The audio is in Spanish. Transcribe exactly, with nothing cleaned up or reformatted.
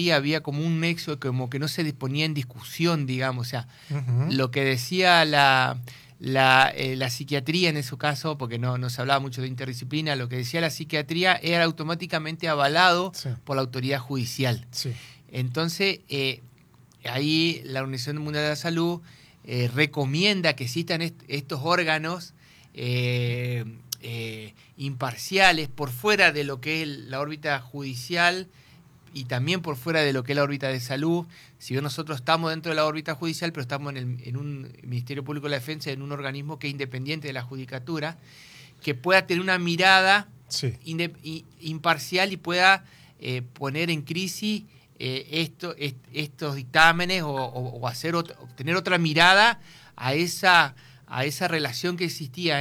había como un nexo, como que no se disponía en discusión, digamos, o sea, Uh-huh. lo que decía la, la, eh, la psiquiatría en ese caso, porque no, no se hablaba mucho de interdisciplina, lo que decía la psiquiatría era automáticamente avalado Sí. por la autoridad judicial. Sí. Entonces, eh, ahí la Organización Mundial de la Salud eh, recomienda que existan est estos órganos eh, eh, imparciales por fuera de lo que es la órbita judicial y también por fuera de lo que es la órbita de salud. Si bien nosotros estamos dentro de la órbita judicial, pero estamos en, el, en un Ministerio Público de la Defensa, en un organismo que es independiente de la judicatura, que pueda tener una mirada Sí. imparcial y pueda eh, poner en crisis eh, esto, est estos dictámenes o, o, o hacer ot tener otra mirada a esa, a esa relación que existía